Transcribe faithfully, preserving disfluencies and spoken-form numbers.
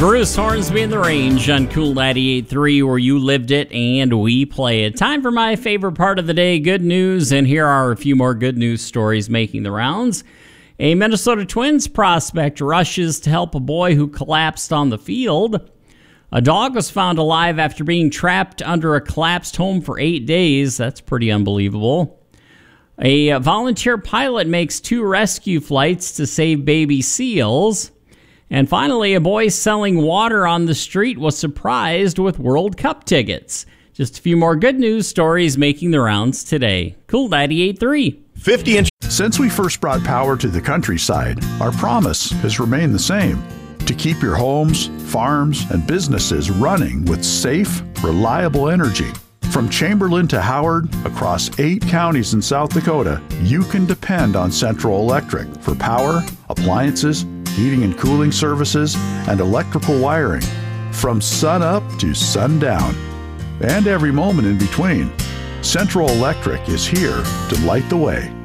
Bruce Hornsby and the Range on Cool ninety-eight point three, where you lived it and we play it. Time for my favorite part of the day, good news, and here are a few more good news stories making the rounds. A Minnesota Twins prospect rushes to help a boy who collapsed on the field. A dog was found alive after being trapped under a collapsed home for eight days. That's pretty unbelievable. A volunteer pilot makes two rescue flights to save baby seals. And finally, a boy selling water on the street was surprised with World Cup tickets. Just a few more good news stories making the rounds today. Cool ninety-eight point three. fifty inch. Since we first brought power to the countryside, our promise has remained the same: to keep your homes, farms, and businesses running with safe, reliable energy. From Chamberlain to Howard, across eight counties in South Dakota, you can depend on Central Electric for power, appliances, heating and cooling services, and electrical wiring. From sun up to sundown, and every moment in between, Central Electric is here to light the way.